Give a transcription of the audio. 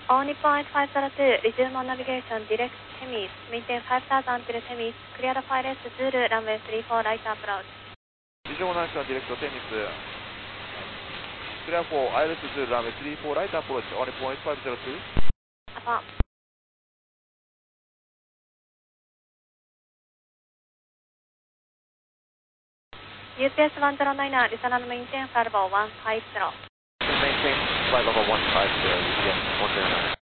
All Nippon 8502, resume on navigation, direct Temis, maintain 5000 until Temis, clear the file S Zulu, runway 34 right approach. Resume on navigation, direct Temis, clear for ILS Zulu, runway 34 right approach, all Nippon 8502. Affirm. UPS 109, listener maintain flight level 150. Maintain flight level 150, UPS 109.